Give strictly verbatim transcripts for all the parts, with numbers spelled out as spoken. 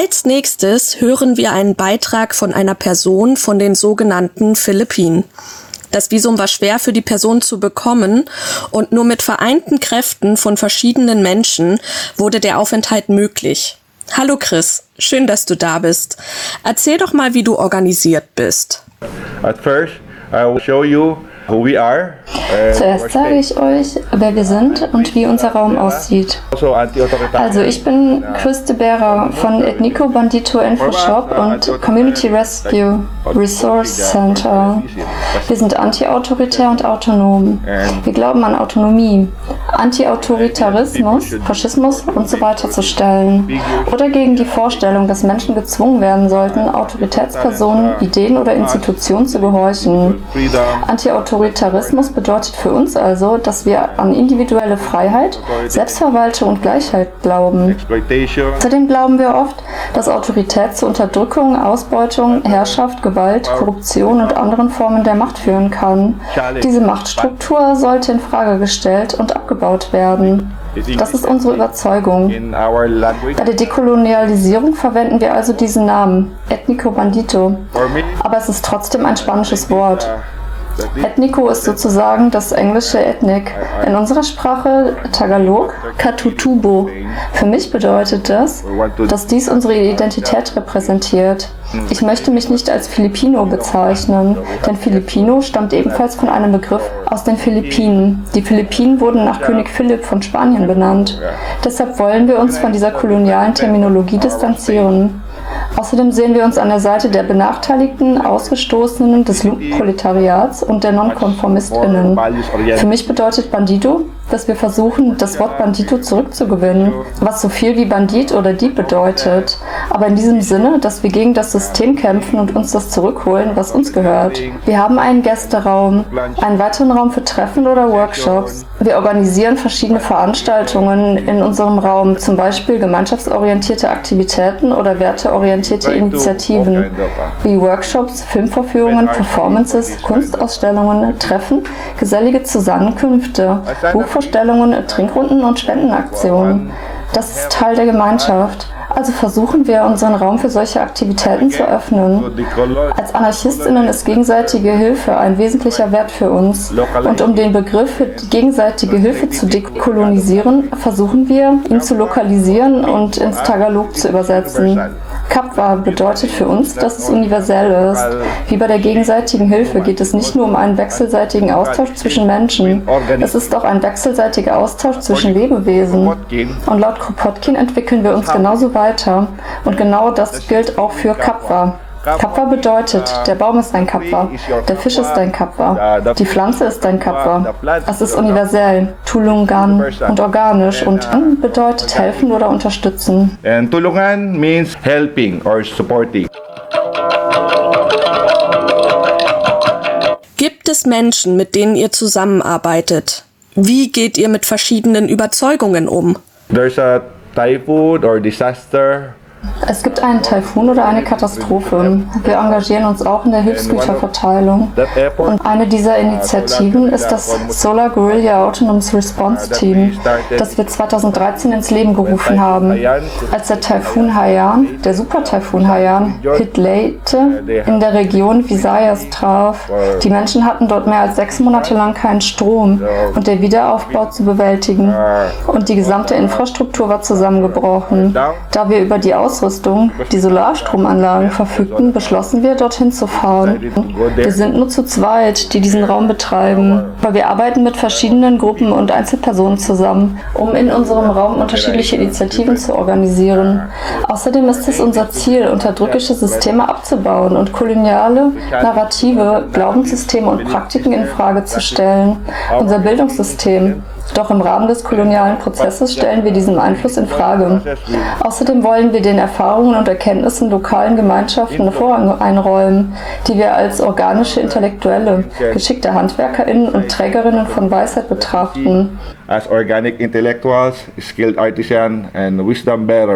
Als nächstes hören wir einen Beitrag von einer Person von den sogenannten Philippinen. Das Visum war schwer für die Person zu bekommen und nur mit vereinten Kräften von verschiedenen Menschen wurde der Aufenthalt möglich. Hallo Chris, schön, dass du da bist. Erzähl doch mal, wie du organisiert bist. At first, I will show you who we are. Zuerst sage ich euch, wer wir sind und wie unser Raum aussieht. Also ich bin Chris de Bera von Etnico Bandito Infoshop und Community Rescue Resource Center. Wir sind anti-autoritär und autonom. Wir glauben an Autonomie, Anti-Autoritarismus, Faschismus und so weiter zu stellen. Oder gegen die Vorstellung, dass Menschen gezwungen werden sollten, Autoritätspersonen, Ideen oder Institutionen zu gehorchen. Anti-Autoritarismus bedeutet für uns also, dass wir an individuelle Freiheit, Selbstverwaltung und Gleichheit glauben. Außerdem glauben wir oft, dass Autorität zu Unterdrückung, Ausbeutung, Herrschaft, Gewalt, Korruption und anderen Formen der Macht führen kann. Diese Machtstruktur sollte in Frage gestellt und abgebaut werden. Das ist unsere Überzeugung. Bei der Dekolonialisierung verwenden wir also diesen Namen, Etnico Bandito. Aber es ist trotzdem ein spanisches Wort. Etnico ist sozusagen das englische Ethnic. In unserer Sprache Tagalog, Katutubo. Für mich bedeutet das, dass dies unsere Identität repräsentiert. Ich möchte mich nicht als Filipino bezeichnen, denn Filipino stammt ebenfalls von einem Begriff aus den Philippinen. Die Philippinen wurden nach König Philipp von Spanien benannt. Deshalb wollen wir uns von dieser kolonialen Terminologie distanzieren. Außerdem sehen wir uns an der Seite der Benachteiligten, Ausgestoßenen, des Lumpenproletariats und der NonkonformistInnen. Für mich bedeutet Bandito, dass wir versuchen, das Wort Bandito zurückzugewinnen, was so viel wie Bandit oder Dieb bedeutet, aber in diesem Sinne, dass wir gegen das System kämpfen und uns das zurückholen, was uns gehört. Wir haben einen Gästeraum, einen weiteren Raum für Treffen oder Workshops. Wir organisieren verschiedene Veranstaltungen in unserem Raum, zum Beispiel gemeinschaftsorientierte Aktivitäten oder werteorientierte Initiativen, wie Workshops, Filmvorführungen, Performances, Kunstausstellungen, Treffen, gesellige Zusammenkünfte, Buchvorstellungen, Trinkrunden und Spendenaktionen. Das ist Teil der Gemeinschaft. Also versuchen wir, unseren Raum für solche Aktivitäten zu öffnen. Als AnarchistInnen ist gegenseitige Hilfe ein wesentlicher Wert für uns. Und um den Begriff für die gegenseitige Hilfe zu dekolonisieren, versuchen wir, ihn zu lokalisieren und ins Tagalog zu übersetzen. Kapwa bedeutet für uns, dass es universell ist. Wie bei der gegenseitigen Hilfe geht es nicht nur um einen wechselseitigen Austausch zwischen Menschen. Es ist auch ein wechselseitiger Austausch zwischen Lebewesen. Und laut Kropotkin entwickeln wir uns genauso weiter. Und genau das gilt auch für Kapwa. Kapwa bedeutet, der Baum ist ein Kapwa, der Fisch ist ein Kapwa, die Pflanze ist ein Kapwa. Es ist universell, tulungan und organisch und bedeutet helfen oder unterstützen. And tulungan means helping or supporting. Gibt es Menschen, mit denen ihr zusammenarbeitet? Wie geht ihr mit verschiedenen Überzeugungen um? There's a typhoon or disaster. Es gibt einen Taifun oder eine Katastrophe. Wir engagieren uns auch in der Hilfsgüterverteilung. Und eine dieser Initiativen ist das Solar Guerrilla Autonomous Response Team, das wir zweitausenddreizehn ins Leben gerufen haben. Als der Taifun Haiyan, der Super-Taifun Haiyan, Hit Leyte in der Region Visayas traf. Die Menschen hatten dort mehr als sechs Monate lang keinen Strom und der Wiederaufbau zu bewältigen. Und die gesamte Infrastruktur war zusammengebrochen. Da wir über die Ausrüstung, die Solarstromanlagen verfügten, beschlossen wir, dorthin zu fahren. Wir sind nur zu zweit, die diesen Raum betreiben, aber wir arbeiten mit verschiedenen Gruppen und Einzelpersonen zusammen, um in unserem Raum unterschiedliche Initiativen zu organisieren. Außerdem ist es unser Ziel, unterdrückische Systeme abzubauen und koloniale Narrative, Glaubenssysteme und Praktiken in Frage zu stellen. Unser Bildungssystem. Doch im Rahmen des kolonialen Prozesses stellen wir diesen Einfluss in Frage. Außerdem wollen wir den Erfahrungen und Erkenntnissen lokalen Gemeinschaften Vorrang einräumen, die wir als organische Intellektuelle, geschickte HandwerkerInnen und Trägerinnen von Weisheit betrachten. As organic intellectuals, skilled artisan and wisdom bearer.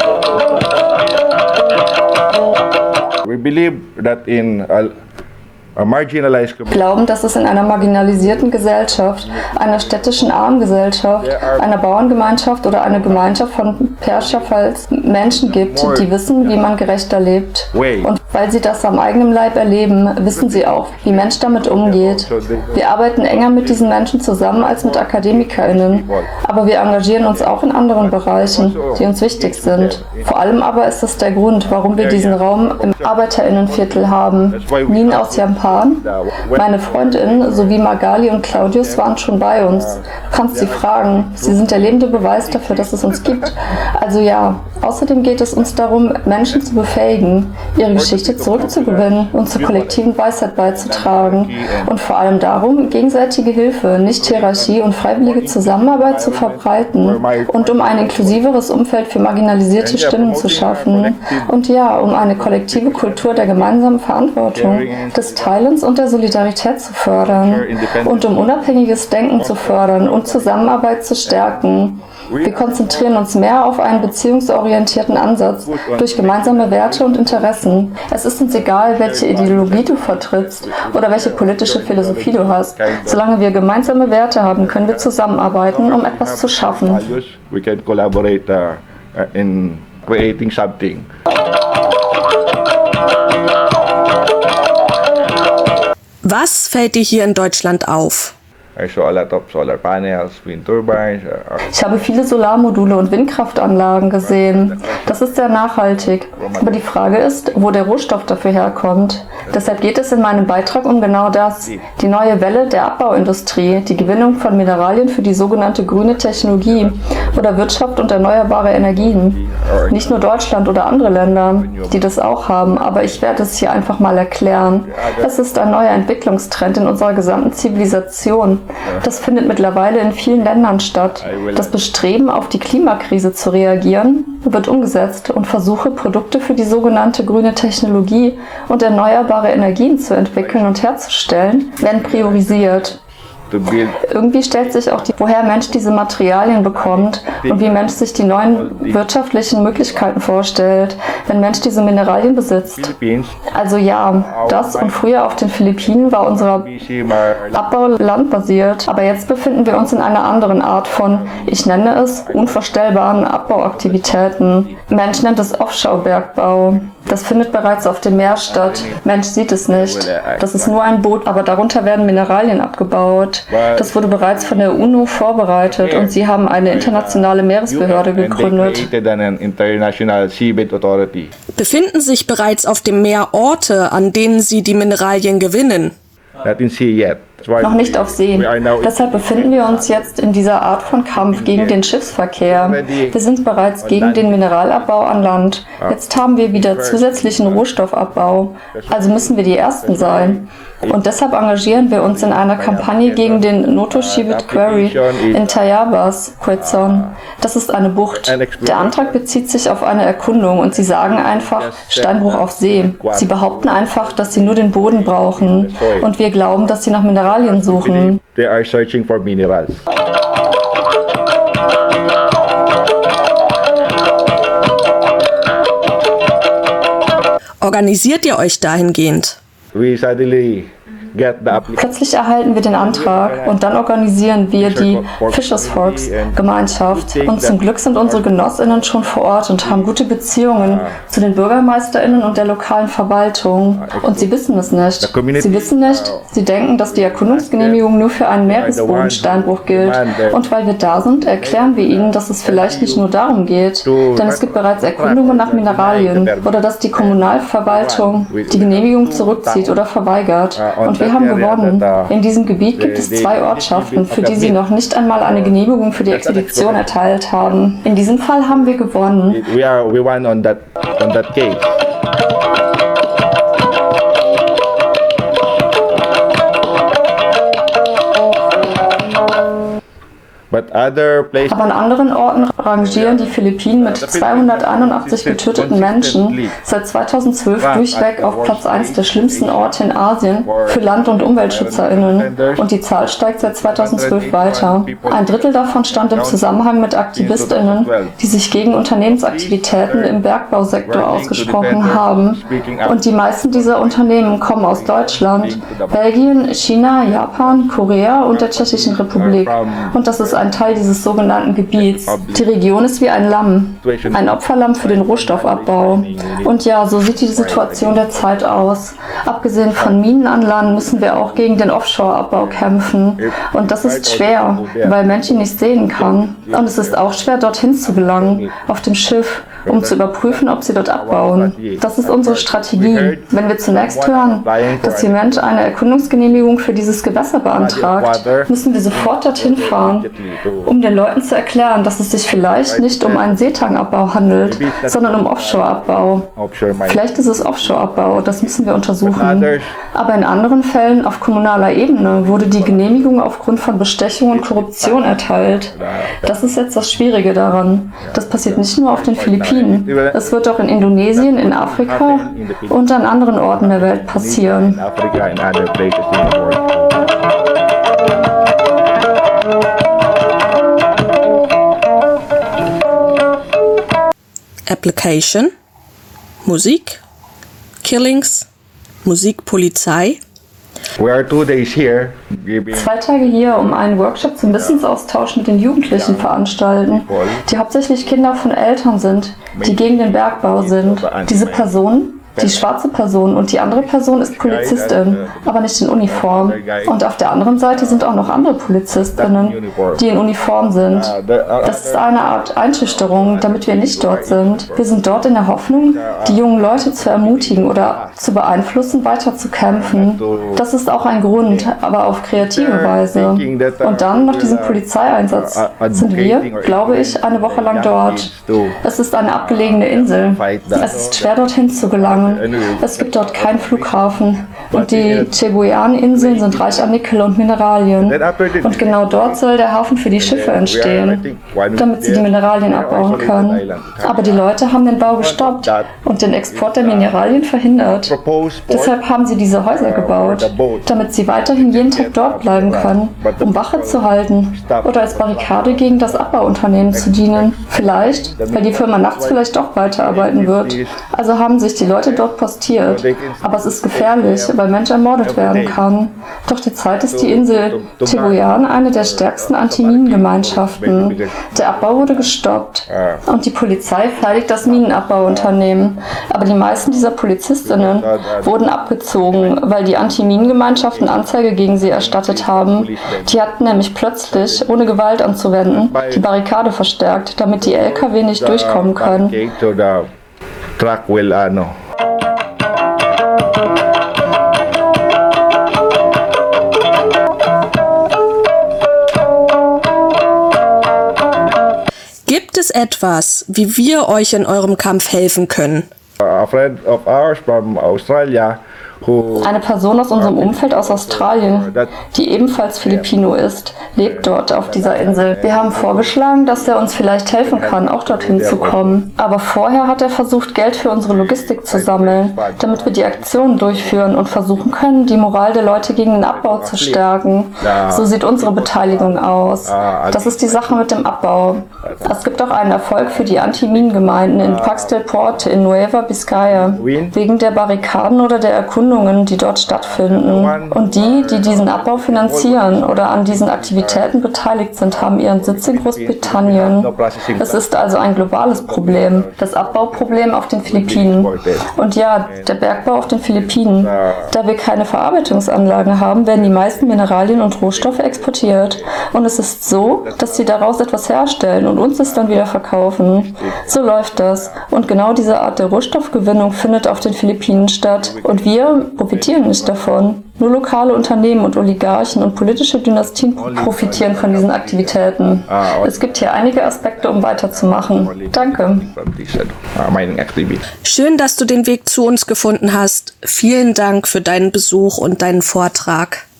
We believe that in uh, glauben, dass es in einer marginalisierten Gesellschaft, einer städtischen Armengesellschaft, einer Bauerngemeinschaft oder einer Gemeinschaft von Perscherfalls Menschen gibt, die wissen, wie man gerechter lebt. Und weil sie das am eigenen Leib erleben, wissen sie auch, wie Mensch damit umgeht. Wir arbeiten enger mit diesen Menschen zusammen als mit AkademikerInnen, aber wir engagieren uns auch in anderen Bereichen, die uns wichtig sind. Vor allem aber ist es der Grund, warum wir diesen Raum im ArbeiterInnenviertel haben. Minen aus Japan, meine Freundinnen sowie Magali und Claudius waren schon bei uns. Du kannst sie fragen. Sie sind der lebende Beweis dafür, dass es uns gibt. Also ja, außerdem geht es uns darum, Menschen zu befähigen, ihre Geschichte zurückzugewinnen und zur kollektiven Weisheit beizutragen. Und vor allem darum, gegenseitige Hilfe, nicht Hierarchie und freiwillige Zusammenarbeit zu verbreiten und um ein inklusiveres Umfeld für marginalisierte Stimmen zu schaffen. Und ja, um eine kollektive Kultur der gemeinsamen Verantwortung, des Teilens und der Solidarität zu fördern und um unabhängiges Denken zu fördern und Zusammenarbeit zu stärken. Wir konzentrieren uns mehr auf einen beziehungsorientierten Ansatz durch gemeinsame Werte und Interessen. Es ist uns egal, welche Ideologie du vertrittst oder welche politische Philosophie du hast. Solange wir gemeinsame Werte haben, können wir zusammenarbeiten, um etwas zu schaffen. We can collaborate uh, in creating something. Was fällt dir hier in Deutschland auf? I saw a lot of solar panels, wind turbines. Ich habe viele Solarmodule und Windkraftanlagen gesehen. Das ist sehr nachhaltig. Aber die Frage ist, wo der Rohstoff dafür herkommt. Deshalb geht es in meinem Beitrag um genau das. Die neue Welle der Abbauindustrie, die Gewinnung von Mineralien für die sogenannte grüne Technologie oder Wirtschaft und erneuerbare Energien. Nicht nur Deutschland oder andere Länder, die das auch haben, aber ich werde es hier einfach mal erklären. Es ist ein neuer Entwicklungstrend in unserer gesamten Zivilisation. Das findet mittlerweile in vielen Ländern statt. Das Bestreben, auf die Klimakrise zu reagieren, wird umgesetzt und Versuche, Produkte für die sogenannte grüne Technologie und erneuerbare Energien zu entwickeln und herzustellen, werden priorisiert. Irgendwie stellt sich auch die, woher Mensch diese Materialien bekommt und wie Mensch sich die neuen wirtschaftlichen Möglichkeiten vorstellt, wenn Mensch diese Mineralien besitzt. Also ja, das und früher auf den Philippinen war unser Abbau landbasiert, aber jetzt befinden wir uns in einer anderen Art von, ich nenne es, unvorstellbaren Abbauaktivitäten. Mensch nennt es Offshore-Bergbau. Das findet bereits auf dem Meer statt. Mensch sieht es nicht. Das ist nur ein Boot, aber darunter werden Mineralien abgebaut. Das wurde bereits von der UNO vorbereitet und sie haben eine internationale Meeresbehörde gegründet. Befinden sich bereits auf dem Meer Orte, an denen sie die Mineralien gewinnen? Noch nicht auf See. Deshalb befinden wir uns jetzt in dieser Art von Kampf gegen den Schiffsverkehr. Wir sind bereits gegen den Mineralabbau an Land. Jetzt haben wir wieder zusätzlichen Rohstoffabbau. Also müssen wir die Ersten sein. Und deshalb engagieren wir uns in einer Kampagne gegen den Notoshibit Quarry in Tayabas, Quezon. Das ist eine Bucht. Der Antrag bezieht sich auf eine Erkundung und sie sagen einfach Steinbruch auf See. Sie behaupten einfach, dass sie nur den Boden brauchen. Und wir glauben, dass sie nach Mineralien suchen. They are searching for minerals. Organisiert ihr euch dahingehend? We suddenly get the application. Plötzlich erhalten wir den Antrag und dann organisieren wir die Fishers Forks Gemeinschaft. Und zum Glück sind unsere GenossInnen schon vor Ort und haben gute Beziehungen zu den BürgermeisterInnen und der lokalen Verwaltung. Und sie wissen es nicht. Sie wissen nicht, sie denken, dass die Erkundungsgenehmigung nur für einen Meeresbodensteinbruch gilt. Und weil wir da sind, erklären wir ihnen, dass es vielleicht nicht nur darum geht, denn es gibt bereits Erkundungen nach Mineralien oder dass die Kommunalverwaltung die Genehmigung zurückzieht oder verweigert. Und wir haben gewonnen. In diesem Gebiet gibt es zwei Ortschaften, für die sie noch nicht einmal eine Genehmigung für die Expedition erteilt haben. In diesem Fall haben wir gewonnen. We are we won on that on that case. Aber an anderen Orten rangieren die Philippinen mit zweihunderteinundachtzig getöteten Menschen seit zweitausendzwölf durchweg auf Platz eins der schlimmsten Orte in Asien für Land- und UmweltschützerInnen. Und die Zahl steigt seit zweitausendzwölf weiter. Ein Drittel davon stand im Zusammenhang mit AktivistInnen, die sich gegen Unternehmensaktivitäten im Bergbausektor ausgesprochen haben. Und die meisten dieser Unternehmen kommen aus Deutschland, Belgien, China, Japan, Korea und der Tschechischen Republik. Und das ist ein Teil dieses sogenannten Gebiets. Die Region ist wie ein Lamm, ein Opferlamm für den Rohstoffabbau. Und ja, so sieht die Situation der Zeit aus. Abgesehen von Minen an Land müssen wir auch gegen den Offshore-Abbau kämpfen. Und das ist schwer, weil Mensch ihn nicht sehen kann. Und es ist auch schwer, dorthin zu gelangen, auf dem Schiff, um zu überprüfen, ob sie dort abbauen. Das ist unsere Strategie. Wenn wir zunächst hören, dass jemand eine Erkundungsgenehmigung für dieses Gewässer beantragt, müssen wir sofort dorthin fahren, um den Leuten zu erklären, dass es sich vielleicht nicht um einen Seetangabbau handelt, sondern um Offshore-Abbau. Vielleicht ist es Offshore-Abbau, das müssen wir untersuchen. Aber in anderen Fällen auf kommunaler Ebene wurde die Genehmigung aufgrund von Bestechung und Korruption erteilt. Das ist jetzt das Schwierige daran. Das passiert nicht nur auf den Philippinen. Es wird auch in Indonesien, in Afrika und an anderen Orten der Welt passieren. Application, Musik, Killings, Musikpolizei. Zwei Tage hier, um einen Workshop zum Wissensaustausch mit den Jugendlichen veranstalten, die hauptsächlich Kinder von Eltern sind, die gegen den Bergbau sind. Diese Personen, die schwarze Person und die andere Person ist Polizistin, aber nicht in Uniform. Und auf der anderen Seite sind auch noch andere Polizistinnen, die in Uniform sind. Das ist eine Art Einschüchterung, damit wir nicht dort sind. Wir sind dort in der Hoffnung, die jungen Leute zu ermutigen oder zu beeinflussen, weiter zu kämpfen. Das ist auch ein Grund, aber auf kreative Weise. Und dann, nach diesem Polizeieinsatz, sind wir, glaube ich, eine Woche lang dort. Es ist eine abgelegene Insel. Es ist schwer, dorthin zu gelangen. Es gibt dort keinen Flughafen und die Cebuyan-Inseln sind reich an Nickel und Mineralien. Und genau dort soll der Hafen für die Schiffe entstehen, damit sie die Mineralien abbauen können. Aber die Leute haben den Bau gestoppt und den Export der Mineralien verhindert. Deshalb haben sie diese Häuser gebaut, damit sie weiterhin jeden Tag dort bleiben können, um Wache zu halten oder als Barrikade gegen das Abbauunternehmen zu dienen. Vielleicht, weil die Firma nachts vielleicht doch weiterarbeiten wird. Also haben sich die Leute dort postiert. Aber es ist gefährlich, weil Mensch ermordet werden kann. Doch derzeit ist die Insel Cebuyan eine der stärksten Anti-Minen-Gemeinschaften. Der Abbau wurde gestoppt und die Polizei verteidigt das Minenabbauunternehmen. Aber die meisten dieser Polizistinnen wurden abgezogen, weil die Anti-Minen-Gemeinschaften Anzeige gegen sie erstattet haben. Die hatten nämlich plötzlich, ohne Gewalt anzuwenden, die Barrikade verstärkt, damit die L K W nicht durchkommen können. Gibt es etwas, wie wir euch in eurem Kampf helfen können? A friend of ours from Australia Eine Person aus unserem Umfeld aus Australien, die ebenfalls Filipino ist, lebt dort auf dieser Insel. Wir haben vorgeschlagen, dass er uns vielleicht helfen kann, auch dorthin zu kommen. Aber vorher hat er versucht, Geld für unsere Logistik zu sammeln, damit wir die Aktion durchführen und versuchen können, die Moral der Leute gegen den Abbau zu stärken. So sieht unsere Beteiligung aus. Das ist die Sache mit dem Abbau. Es gibt auch einen Erfolg für die Anti-Minen-Gemeinden in Pax del Porte in Nueva Vizcaya, wegen der Barrikaden oder der Erkundungen, die dort stattfinden. Und die, die diesen Abbau finanzieren oder an diesen Aktivitäten beteiligt sind, haben ihren Sitz in Großbritannien. Es ist also ein globales Problem, das Abbauproblem auf den Philippinen. Und ja, der Bergbau auf den Philippinen. Da wir keine Verarbeitungsanlagen haben, werden die meisten Mineralien und Rohstoffe exportiert. Und es ist so, dass sie daraus etwas herstellen und uns es dann wieder verkaufen. So läuft das. Und genau diese Art der Rohstoffgewinnung findet auf den Philippinen statt. Und wir profitieren nicht davon. Nur lokale Unternehmen und Oligarchen und politische Dynastien profitieren von diesen Aktivitäten. Es gibt hier einige Aspekte, um weiterzumachen. Danke. Schön, dass du den Weg zu uns gefunden hast. Vielen Dank für deinen Besuch und deinen Vortrag.